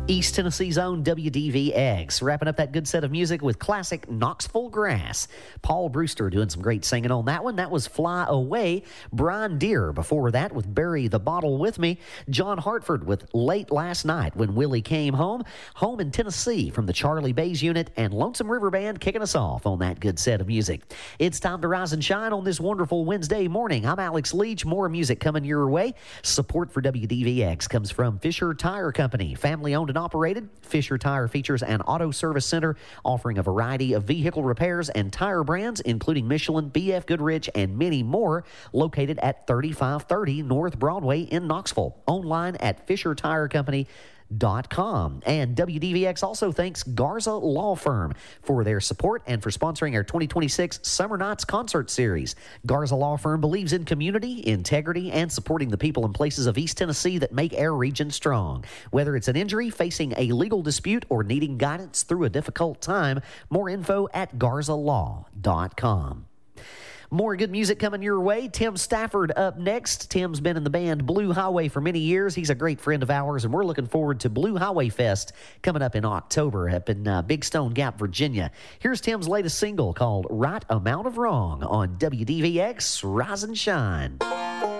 East Tennessee's own WDVX, wrapping up that good set of music with classic Knoxville Grass. Paul Brewster doing some great singing on that one. That was Fly Away. Brian Deere before that with Bury the Bottle With Me. John Hartford with Late Last Night When Willie Came Home. Home in Tennessee from the Charlie Bays Unit, and Lonesome River Band kicking us off on that good set of music. It's time to rise and shine on this wonderful Wednesday morning. I'm Alex Leach. More music coming your way. Support for WDVX comes from Fisher Tire Company, family owned and operated. Fisher Tire features an auto service center offering a variety of vehicle repairs and tire brands, including Michelin, BF Goodrich, and many more, located at 3530 North Broadway in Knoxville. Online at FisherTireCompany.com. And WDVX also thanks Garza Law Firm for their support and for sponsoring our 2026 Summer Nights concert series. Garza Law Firm believes in community, integrity, and supporting the people and places of East Tennessee that make our region strong. Whether it's an injury, facing a legal dispute, or needing guidance through a difficult time, more info at GarzaLaw.com. More good music coming your way. Tim Stafford up next. Tim's been in the band Blue Highway for many years. He's a great friend of ours, and we're looking forward to Blue Highway Fest coming up in October up in Big Stone Gap, Virginia. Here's Tim's latest single called Right Amount of Wrong on WDVX Rise and Shine.